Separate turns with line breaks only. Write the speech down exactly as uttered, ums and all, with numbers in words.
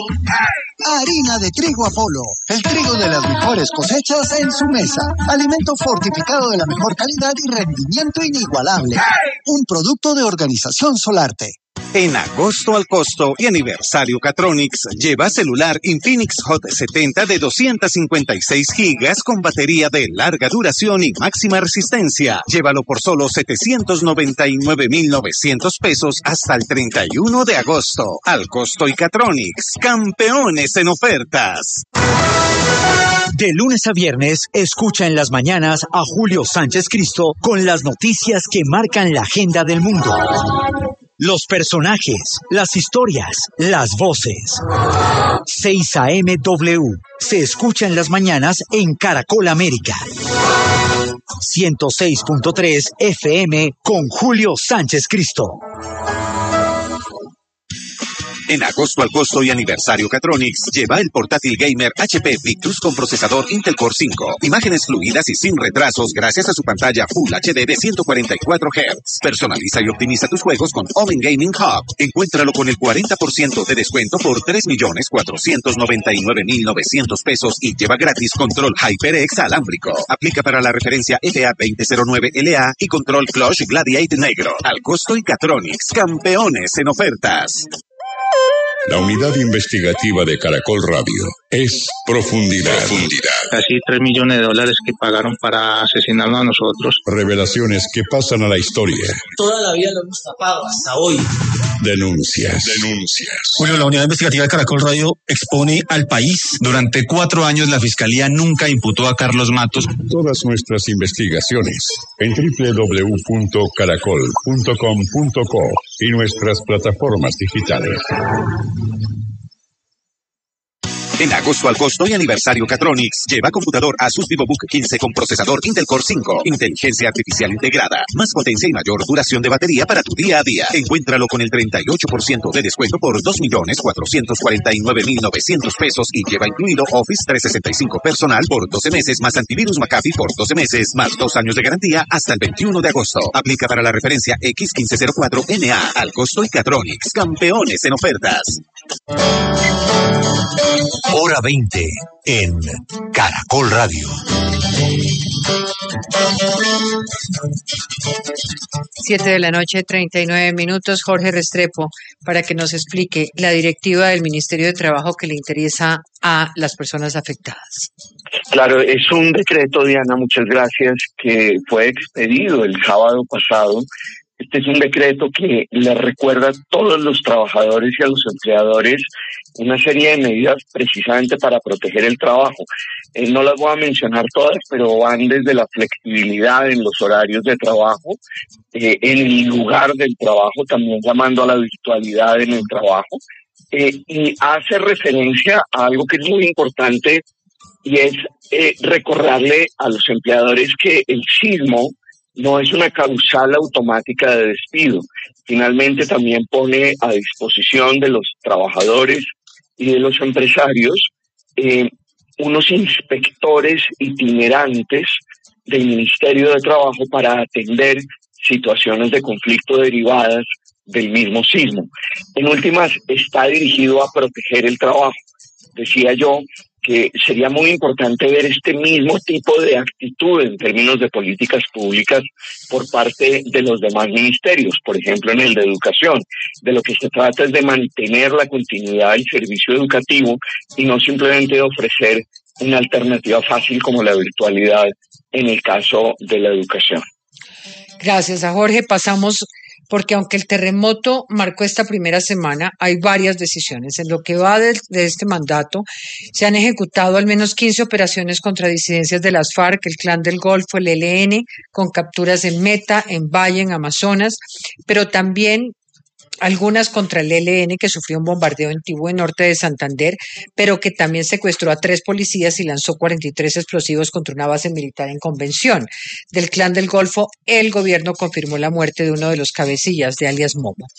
Harina de trigo Apolo, el trigo de las mejores cosechas en su mesa. Alimento fortificado de la mejor calidad y rendimiento inigualable. Un producto de Organización Solarte.
En agosto al costo y aniversario Catronics, lleva celular Infinix Hot setenta de doscientos cincuenta y seis gigas con batería de larga duración y máxima resistencia. Llévalo por solo setecientos noventa y nueve mil novecientos pesos hasta el treinta y uno de agosto. Al costo y Catronics, campeones en ofertas.
De lunes a viernes, escucha en las mañanas a Julio Sánchez Cristo con las noticias que marcan la agenda del mundo. Los personajes, las historias, las voces. seis A M W. Se escucha en las mañanas en Caracol América. ciento seis punto tres F M con Julio Sánchez Cristo.
En agosto al costo y aniversario Catronics, lleva el portátil gamer H P Victus con procesador Intel Core cinco. Imágenes fluidas y sin retrasos gracias a su pantalla Full H D de ciento cuarenta y cuatro hertz. Personaliza y optimiza tus juegos con Omen Gaming Hub. Encuéntralo con el cuarenta por ciento de descuento por tres millones cuatrocientos noventa y nueve mil novecientos pesos y lleva gratis control HyperX alámbrico. Aplica para la referencia F A veinte cero nueve L A y control Clutch Gladiate negro. Al costo y Catronics, campeones en ofertas.
La unidad investigativa de Caracol Radio es Profundidad. Profundidad.
Casi tres millones de dólares que pagaron para asesinarnos a nosotros.
Revelaciones que pasan a la historia.
Toda la vida lo hemos tapado, hasta hoy.
Denuncias. Denuncias.
Julio, la unidad investigativa de Caracol Radio expone al país. Durante cuatro años la Fiscalía nunca imputó a Carlos Matos.
Todas nuestras investigaciones en doble u doble u doble u punto caracol punto com punto co y nuestras plataformas digitales.
En agosto al costo y aniversario Catronics, lleva computador Asus VivoBook quince con procesador Intel Core cinco, inteligencia artificial integrada, más potencia y mayor duración de batería para tu día a día. Encuéntralo con el treinta y ocho por ciento de descuento por dos millones cuatrocientos cuarenta y nueve mil novecientos pesos y lleva incluido Office trescientos sesenta y cinco personal por doce meses más antivirus McAfee por doce meses más dos años de garantía hasta el veintiuno de agosto. Aplica para la referencia X quince cero cuatro N A. Al costo y Catronics, campeones en ofertas.
Hora veinte en Caracol Radio.
Siete de la noche, treinta y nueve minutos. Jorge Restrepo, para que nos explique la directiva del Ministerio de Trabajo que le interesa a las personas afectadas.
Claro, es un decreto, Diana, muchas gracias, que fue expedido el sábado pasado. Este es un decreto que le recuerda a todos los trabajadores y a los empleadores una serie de medidas precisamente para proteger el trabajo. Eh, no las voy a mencionar todas, pero van desde la flexibilidad en los horarios de trabajo, eh, en el lugar del trabajo, también llamando a la virtualidad en el trabajo, eh, y hace referencia a algo que es muy importante y es eh, recordarle a los empleadores que el sismo no es una causal automática de despido. Finalmente también pone a disposición de los trabajadores y de los empresarios eh, unos inspectores itinerantes del Ministerio de Trabajo para atender situaciones de conflicto derivadas del mismo sismo. En últimas, está dirigido a proteger el trabajo. Decía yo que sería muy importante ver este mismo tipo de actitud en términos de políticas públicas por parte de los demás ministerios, por ejemplo en el de educación. De lo que se trata es de mantener la continuidad del servicio educativo y no simplemente de ofrecer una alternativa fácil como la virtualidad en el caso de la educación.
Gracias a Jorge. Pasamos, porque aunque el terremoto marcó esta primera semana, hay varias decisiones. En lo que va de, de este mandato, se han ejecutado al menos quince operaciones contra disidencias de las FARC, el Clan del Golfo, el E L N, con capturas en Meta, en Valle, en Amazonas, pero también algunas contra el E L N, que sufrió un bombardeo en Tibú, norte de Santander, pero que también secuestró a tres policías y lanzó cuarenta y tres explosivos contra una base militar en Convención. Del Clan del Golfo, el gobierno confirmó la muerte de uno de los cabecillas, de alias Momo.